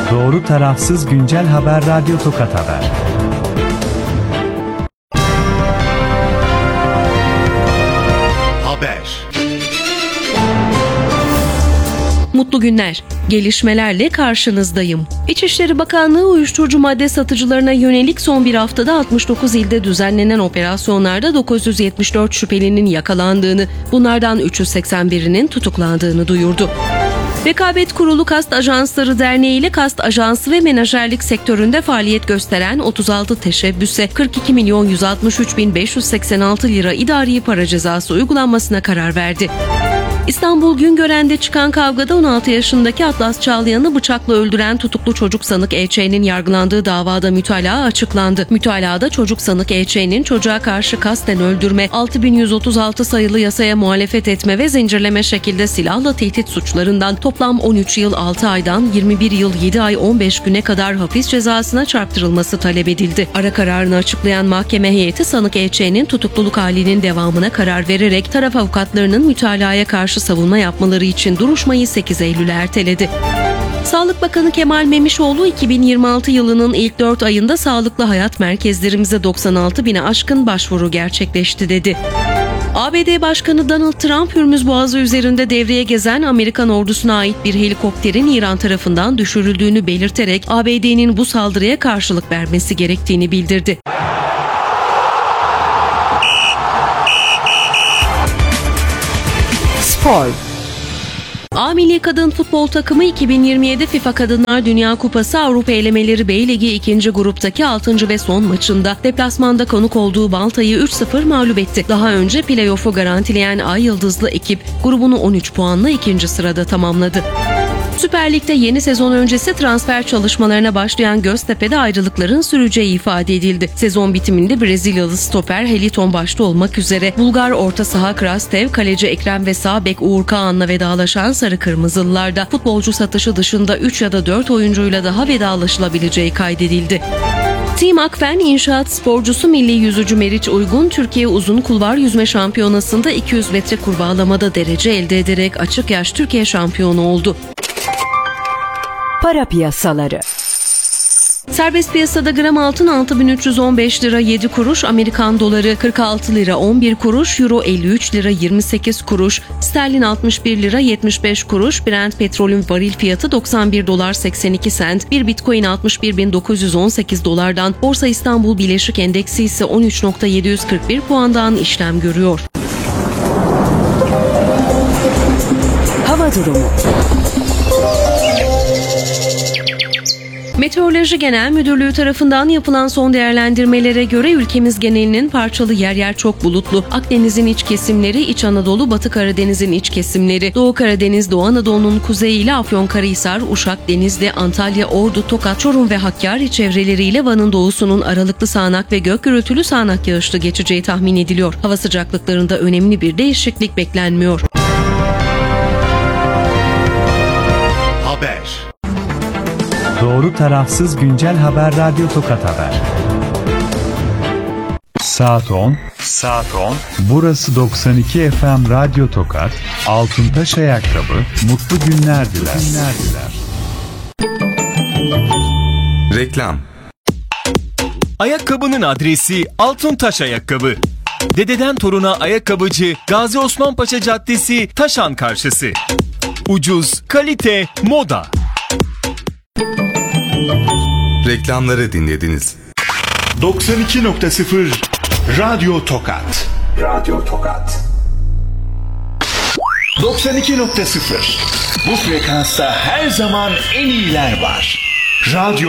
Doğru tarafsız güncel haber Radyo Tokat Haber. Haber. Mutlu günler. Gelişmelerle karşınızdayım. İçişleri Bakanlığı uyuşturucu madde satıcılarına yönelik son bir haftada 69 ilde düzenlenen operasyonlarda 974 şüphelinin yakalandığını, bunlardan 381'inin tutuklandığını duyurdu. Rekabet Kurulu Kast Ajansları Derneği ile kast ajansı ve menajerlik sektöründe faaliyet gösteren 36 teşebbüse 42.163.586 lira idari para cezası uygulanmasına karar verdi. İstanbul Güngören'de çıkan kavgada 16 yaşındaki Atlas Çağlayan'ı bıçakla öldüren tutuklu çocuk sanık E.Ç.'nin yargılandığı davada mütalaa açıklandı. Mütalaada çocuk sanık E.Ç.'nin çocuğa karşı kasten öldürme, 6136 sayılı yasaya muhalefet etme ve zincirleme şekilde silahla tehdit suçlarından toplam 13 yıl 6 aydan 21 yıl 7 ay 15 güne kadar hapis cezasına çarptırılması talep edildi. Ara kararını açıklayan mahkeme heyeti sanık E.Ç.'nin tutukluluk halinin devamına karar vererek taraf avukatlarının mütalaya karşı savunma yapmaları için duruşmayı 8 Eylül'e erteledi. Sağlık Bakanı Kemal Memişoğlu 2026 yılının ilk 4 ayında sağlıklı hayat merkezlerimize 96 bine aşkın başvuru gerçekleşti dedi. ABD Başkanı Donald Trump, Hürmüz Boğazı üzerinde devreye gezen Amerikan ordusuna ait bir helikopterin İran tarafından düşürüldüğünü belirterek ABD'nin bu saldırıya karşılık vermesi gerektiğini bildirdi. Spor. A Milli Kadın Futbol Takımı 2027 FIFA Kadınlar Dünya Kupası Avrupa Elemeleri B Ligi 2. gruptaki 6. ve son maçında deplasmanda konuk olduğu Malta'yı 3-0 mağlup etti. Daha önce play-off'u garantileyen Ay Yıldızlı ekip grubunu 13 puanla 2. sırada tamamladı. Süper Lig'de yeni sezon öncesi transfer çalışmalarına başlayan Göztepe'de ayrılıkların süreceği ifade edildi. Sezon bitiminde Brezilyalı stoper Heliton başta olmak üzere Bulgar orta saha Krastev, kaleci Ekrem ve sağ bek Uğur Kağan'la vedalaşan Sarı Kırmızılılarda futbolcu satışı dışında 3 ya da 4 oyuncuyla daha vedalaşılabileceği kaydedildi. Team Akfen İnşaat sporcusu milli yüzücü Meriç Uygun, Türkiye Uzun Kulvar Yüzme Şampiyonası'nda 200 metre kurbağalamada derece elde ederek açık yaş Türkiye şampiyonu oldu. Para piyasaları. Serbest piyasada gram altın 6.315 lira 7 kuruş, Amerikan doları 46 lira 11 kuruş, euro 53 lira 28 kuruş, sterlin 61 lira 75 kuruş, Brent petrolün varil fiyatı 91 dolar 82 sent, bir bitcoin 61.918 dolardan, Borsa İstanbul Bileşik Endeksi ise 13.741 puandan işlem görüyor. Hava durumu. Meteoroloji Genel Müdürlüğü tarafından yapılan son değerlendirmelere göre ülkemiz genelinin parçalı yer yer çok bulutlu. Akdeniz'in iç kesimleri, İç Anadolu, Batı Karadeniz'in iç kesimleri, Doğu Karadeniz, Doğu Anadolu'nun kuzeyi ile Afyonkarahisar, Uşak, Denizli, Antalya, Ordu, Tokat, Çorum ve Hakkari çevreleriyle Van'ın doğusunun aralıklı sağanak ve gök gürültülü sağanak yağışlı geçeceği tahmin ediliyor. Hava sıcaklıklarında önemli bir değişiklik beklenmiyor. Haber. Doğru tarafsız güncel haber Radyo Tokat Haber. Saat 10. Burası 92 FM Radyo Tokat. Altıntaş Ayakkabı. Mutlu günler diler. Reklam. Ayakkabının adresi Altıntaş Ayakkabı. Dededen toruna ayakkabıcı Gazi Osman Paşa Caddesi, Taşan karşısı. Ucuz, kalite, moda. Reklamları dinlediniz. 92.0 Radyo Tokat. 92.0 Bu frekansta her zaman en iyiler var. Radyo